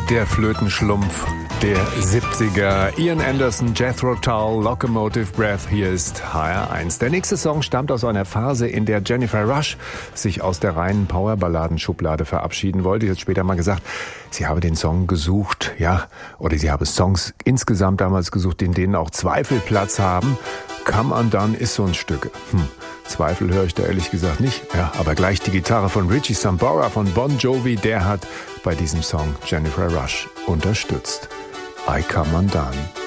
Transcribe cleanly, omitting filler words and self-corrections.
Der Flötenschlumpf der 70er. Ian Anderson, Jethro Tull, Locomotive Breath. Hier ist HR1. Der nächste Song stammt aus einer Phase, in der Jennifer Rush sich aus der reinen Powerballadenschublade verabschieden wollte. Sie hat später mal gesagt, sie habe den Song gesucht, oder sie habe Songs insgesamt damals gesucht, in denen auch Zweifel Platz haben. Come Undone ist so ein Stück. Zweifel höre ich da ehrlich gesagt nicht. Ja, aber gleich die Gitarre von Richie Sambora von Bon Jovi, der hat bei diesem Song Jennifer Rush unterstützt. I Come Undone.